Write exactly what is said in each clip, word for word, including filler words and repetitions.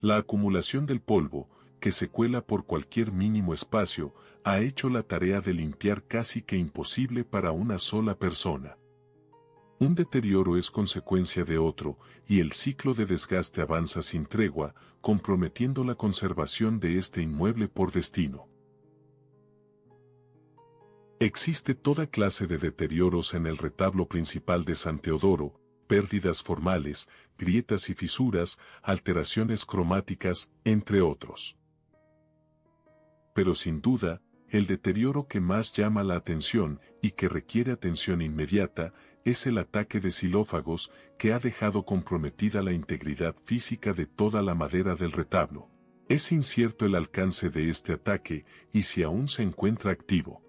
La acumulación del polvo, que se cuela por cualquier mínimo espacio, ha hecho la tarea de limpiar casi que imposible para una sola persona. Un deterioro es consecuencia de otro, y el ciclo de desgaste avanza sin tregua, comprometiendo la conservación de este inmueble por destino. Existe toda clase de deterioros en el retablo principal de San Teodoro, pérdidas formales, grietas y fisuras, alteraciones cromáticas, entre otros. Pero sin duda, el deterioro que más llama la atención y que requiere atención inmediata es el ataque de xilófagos que ha dejado comprometida la integridad física de toda la madera del retablo. Es incierto el alcance de este ataque y si aún se encuentra activo.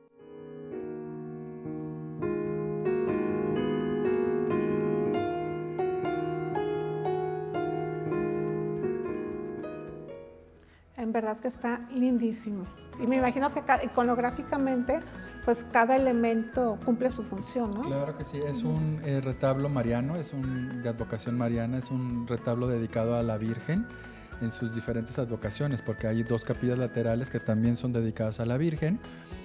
En verdad que está lindísimo. Y me imagino que cada, iconográficamente, pues cada elemento cumple su función, ¿no? Claro que sí, es un eh, retablo mariano, es un de advocación mariana, es un retablo dedicado a la Virgen en sus diferentes advocaciones, porque hay dos capillas laterales que también son dedicadas a la Virgen,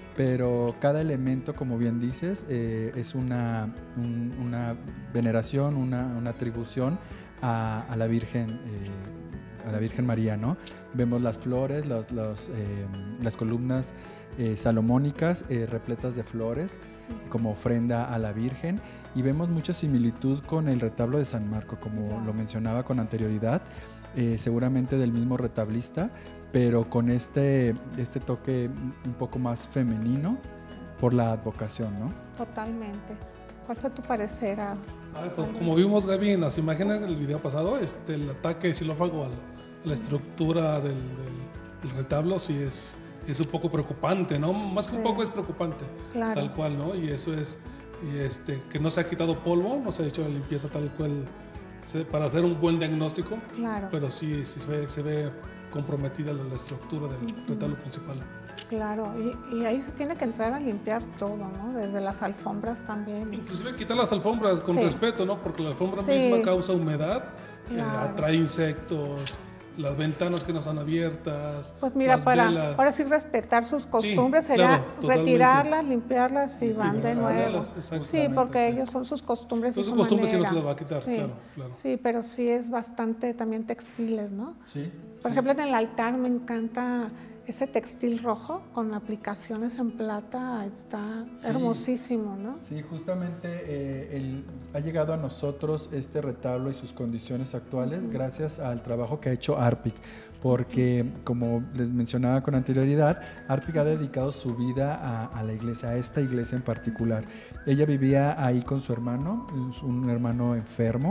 pero cada elemento, como bien dices, eh, es una, un, una veneración, una, una atribución a, a la Virgen eh, a la Virgen María, ¿no? Vemos las flores, los, los, eh, las columnas eh, salomónicas eh, repletas de flores como ofrenda a la Virgen, y vemos mucha similitud con el retablo de San Marco, como lo mencionaba con anterioridad, eh, seguramente del mismo retablista, pero con este, este toque un poco más femenino por la advocación, ¿no? Totalmente. ¿Cuál fue tu parecer? A... Ay, pues, como vimos, Gaby, en las imágenes del video pasado, este, el ataque de xilófago al, a la estructura del, del, del retablo sí es, es un poco preocupante, ¿no? Más que un sí. poco es preocupante, claro. Tal cual, ¿no? Y eso es, y este, que no se ha quitado polvo, no se ha hecho la limpieza tal cual se, para hacer un buen diagnóstico, claro. Pero sí, sí se, ve, se ve comprometida la, la estructura del uh-huh. retablo principal. Claro, y, y ahí se tiene que entrar a limpiar todo, ¿no? Desde las alfombras también. Inclusive quitar las alfombras con sí. respeto, ¿no? Porque la alfombra sí. misma causa humedad, claro. eh, atrae insectos, las ventanas que no están abiertas. Pues mira, las para velas. ahora sí respetar sus costumbres sí, sería claro, retirarlas, limpiarlas y van de nuevo. Sí, porque sí. ellos son sus costumbres. Son y sus su costumbres manera. y no se las va a quitar, sí. claro, claro. Sí, pero sí es bastante también textiles, ¿no? Sí. Por sí. ejemplo, en el altar me encanta ese textil rojo con aplicaciones en plata, está sí, hermosísimo, ¿no? Sí, justamente eh, el, ha llegado a nosotros este retablo y sus condiciones actuales uh-huh. gracias al trabajo que ha hecho Arpic, porque uh-huh. como les mencionaba con anterioridad, Arpic ha dedicado su vida a, a la iglesia, a esta iglesia en particular. Ella vivía ahí con su hermano, un hermano enfermo,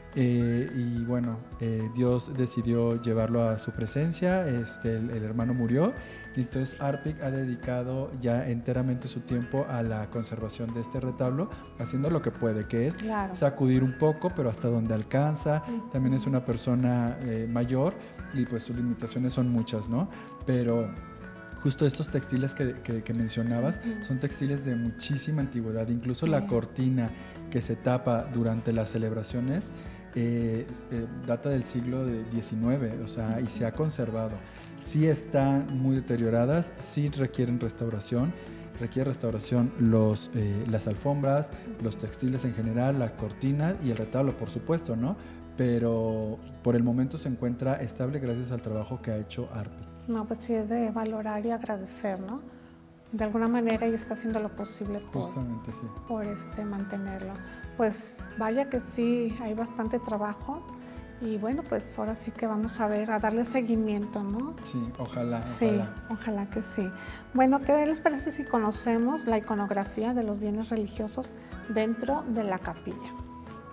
Eh, y bueno, eh, Dios decidió llevarlo a su presencia, este, el, el hermano murió, y entonces Arpic ha dedicado ya enteramente su tiempo a la conservación de este retablo, haciendo lo que puede, que es claro. sacudir un poco, pero hasta donde alcanza. Uh-huh. También es una persona eh, mayor y pues sus limitaciones son muchas, ¿no? Pero justo estos textiles que, que, que mencionabas uh-huh. son textiles de muchísima antigüedad, incluso sí. la cortina que se tapa durante las celebraciones Eh, eh, data del siglo diecinueve, o sea, y se ha conservado. Sí están muy deterioradas, sí requieren restauración, requiere restauración los, eh, las alfombras, los textiles en general, la cortina y el retablo, por supuesto, ¿no? Pero por el momento se encuentra estable gracias al trabajo que ha hecho Arpic. No, pues sí es de valorar y agradecer, ¿no? De alguna manera ella está haciendo lo posible por, Justamente, sí. por este, mantenerlo. Pues vaya que sí, hay bastante trabajo y bueno, pues ahora sí que vamos a ver, a darle seguimiento, ¿no? Sí, ojalá, sí, ojalá. ojalá que sí. Bueno, ¿qué les parece si conocemos la iconografía de los bienes religiosos dentro de la capilla?